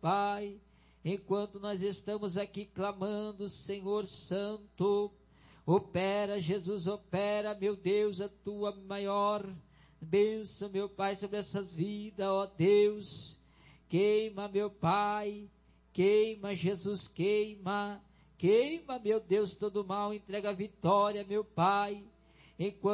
Pai, enquanto nós estamos aqui clamando, Senhor Santo, opera, Jesus, opera, meu Deus, a tua maior bênção, meu Pai, sobre essas vidas, ó Deus. Queima, meu Pai, queima, Jesus, queima, meu Deus, todo mal, entrega a vitória, meu Pai, enquanto